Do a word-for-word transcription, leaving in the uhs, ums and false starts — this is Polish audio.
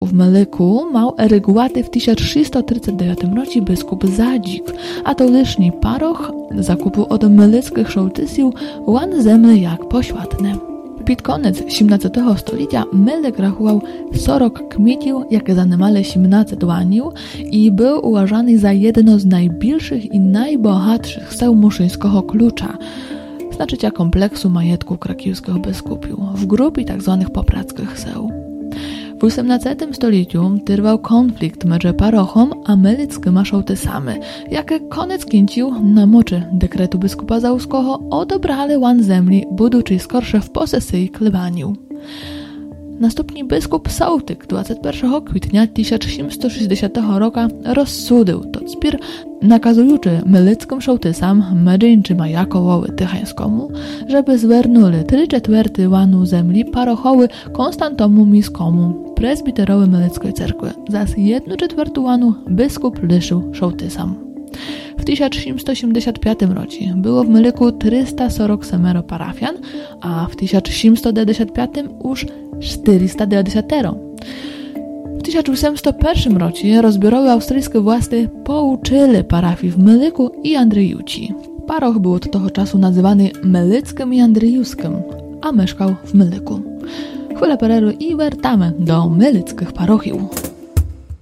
w Melyku mał erygłaty w tysiąc trzysta trzydzieści dziewiątym roku biskup Zadzik, a to liszni paroch zakupił od mylickich sołtysów łan zemli jak poświatne. Pod koniec siedemnastego stulecia Melyk rachował czterdzieści kmieciów, jakie zanimali siedemnaście łaniów i był uważany za jedno z najbliższych i najbogatszych seł muszyńskiego klucza, znaczycia kompleksu majetku krakiewskiego biskupiów, w grupie tzw. poprackich seł. W osiemnastym stuleciu trwał konflikt między parochą a mylickymi sołtysami, jakie koniec końców na mocy dekretu biskupa Załuskiego odebrali łan zemli, budучи skorsze w posesji klebaniu. Następny biskup Sołtyk dwudziestego pierwszego kwietnia tysiąc siedemset sześćdziesiątego roku rozsudził to spór, nakazujący mylickim sołtysam, między innymi Jakowowi Tychańskiemu, żeby zwernuli trzy czwarte łanu zemli parochowy Konstantomu Miskomu, prezbiterowi mylickiej cerkwy, zaś jedną czwartą łanu biskup liczył sołtysam. W tysiąc siedemset siedemdziesiątym piątym roku było w Melyku trzysta czterdzieści osiem parafian, a w tysiąc siedemset dziewięćdziesiątym piątym już czterysta dziewięćdziesiąt. W tysiąc osiemset pierwszym roku rozbiorowe austryjskie władze pouczyli parafii w Melyku i Andryjuci. Paroch był od tego czasu nazywany Melyckim i Andryjuskim, a mieszkał w Melyku. Chwilę pererwy i wracamy do mylickich parochiów.